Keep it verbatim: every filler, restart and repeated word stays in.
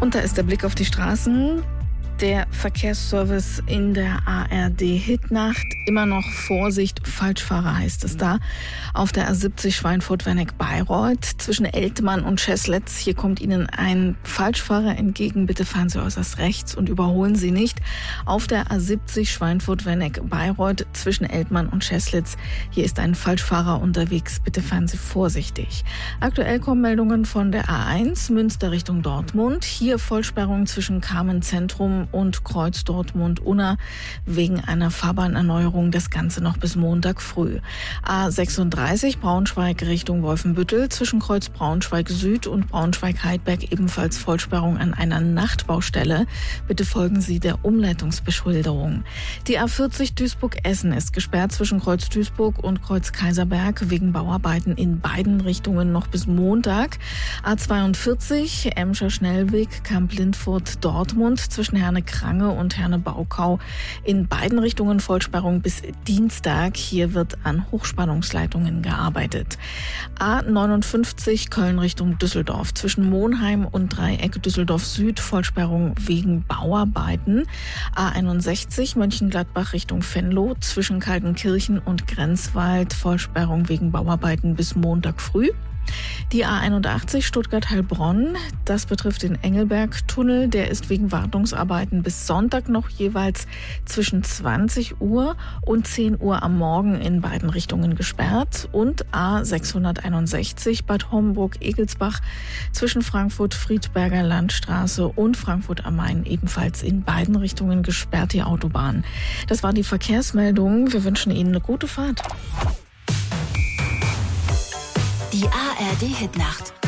Und da ist der Blick auf die Straßen. Der Verkehrsservice in der A R D-Hitnacht. Immer noch Vorsicht, Falschfahrer heißt es da. Auf der A siebzig Schweinfurt-Wernick-Bayreuth zwischen Eltmann und Scheßlitz. Hier kommt Ihnen ein Falschfahrer entgegen. Bitte fahren Sie äußerst rechts und überholen Sie nicht. Auf der A siebzig Schweinfurt-Wernick-Bayreuth zwischen Eltmann und Scheßlitz. Hier ist ein Falschfahrer unterwegs. Bitte fahren Sie vorsichtig. Aktuell kommen Meldungen von der A eins Münster Richtung Dortmund. Hier Vollsperrung zwischen Carmen-Zentrum und Kreuz Dortmund-Unna wegen einer Fahrbahnerneuerung. Das Ganze noch bis Montag früh. A sechsunddreißig Braunschweig Richtung Wolfenbüttel zwischen Kreuz Braunschweig Süd und Braunschweig-Heidberg ebenfalls Vollsperrung an einer Nachtbaustelle. Bitte folgen Sie der Umleitungsbeschilderung. Die A vierzig Duisburg-Essen ist gesperrt zwischen Kreuz Duisburg und Kreuz Kaiserberg wegen Bauarbeiten in beiden Richtungen noch bis Montag. A zweiundvierzig Emscher Schnellweg Kamp-Lindfurt Dortmund zwischen Herne Krange und Herne Baukau in beiden Richtungen Vollsperrung bis Dienstag. Hier wird an Hochspannungsleitungen gearbeitet. A neunundfünfzig Köln Richtung Düsseldorf zwischen Monheim und Dreieck Düsseldorf Süd Vollsperrung wegen Bauarbeiten. A einundsechzig Mönchengladbach Richtung Venlo zwischen Kaltenkirchen und Grenzwald Vollsperrung wegen Bauarbeiten bis Montag früh. Die A einundachtzig Stuttgart-Heilbronn, das betrifft den Engelberg-Tunnel, der ist wegen Wartungsarbeiten bis Sonntag noch jeweils zwischen zwanzig Uhr und zehn Uhr am Morgen in beiden Richtungen gesperrt. Und A sechshunderteinundsechzig Bad Homburg-Egelsbach zwischen Frankfurt-Friedberger Landstraße und Frankfurt am Main ebenfalls in beiden Richtungen gesperrt, die Autobahn. Das war die Verkehrsmeldung. Wir wünschen Ihnen eine gute Fahrt. Die A R D-Hitnacht.